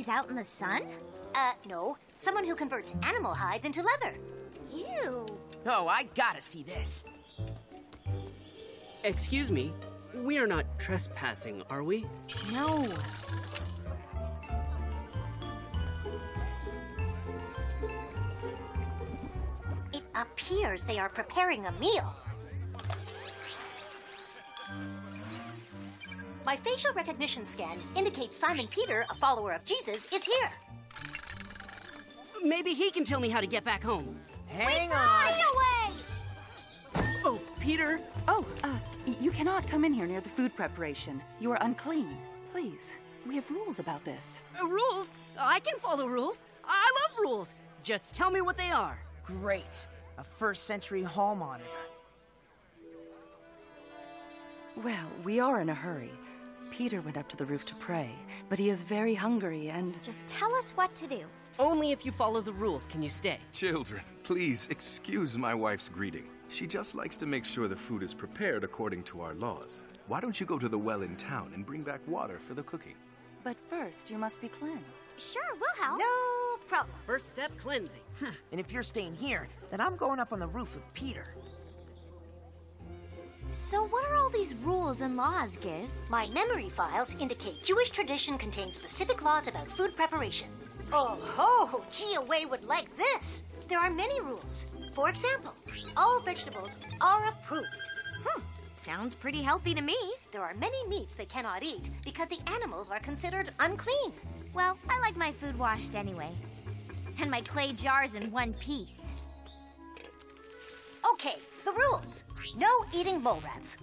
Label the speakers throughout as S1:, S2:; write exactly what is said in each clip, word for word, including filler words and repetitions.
S1: lays out in the sun?
S2: Uh, no. Someone who converts animal hides into leather.
S1: Ew.
S3: Oh, I gotta see this.
S4: Excuse me, we are not trespassing, are we?
S1: No.
S2: It appears they are preparing a meal. My facial recognition scan indicates Simon Peter, a follower of Jesus, is here.
S4: Maybe he can tell me how to get back home.
S5: Hang on.
S2: Right away!
S4: Oh, Peter!
S6: Oh, uh, you cannot come in here near the food preparation. You are unclean. Please, we have rules about this.
S4: Uh, rules? I can follow rules. I love rules. Just tell me what they are.
S5: Great. A first century hall monitor.
S6: Well, we are in a hurry. Peter went up to the roof to pray, but he is very hungry and...
S1: Just tell us what to do.
S4: Only if you follow the rules can you stay.
S7: Children, please excuse my wife's greeting. She just likes to make sure the food is prepared according to our laws. Why don't you go to the well in town and bring back water for the cooking?
S6: But first, you must be cleansed.
S1: Sure, we'll help.
S2: No problem.
S4: First step, cleansing.
S5: And if you're staying here, then I'm going up on the roof with Peter.
S1: So what are all these rules and laws, Giz?
S2: My memory files indicate Jewish tradition contains specific laws about food preparation. Oh ho! Gia Wei would like this. There are many rules. For example, all vegetables are approved.
S1: Hmm. Sounds pretty healthy to me.
S2: There are many meats they cannot eat because the animals are considered unclean.
S1: Well, I like my food washed anyway. And my clay jars in one piece.
S2: Okay, the rules. No eating mole rats.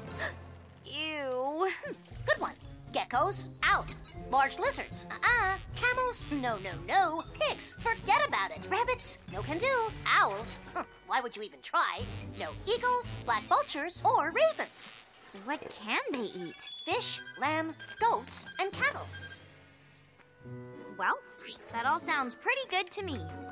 S1: Ew.
S2: Good one. Geckos, out. Large lizards, uh-uh. Camels, no, no, no. Pigs, forget about it. Rabbits, no can do. Owls, huh, why would you even try? No eagles, black vultures, or ravens.
S1: What can they eat?
S2: Fish, lamb, goats, and cattle.
S1: Well, that all sounds pretty good to me.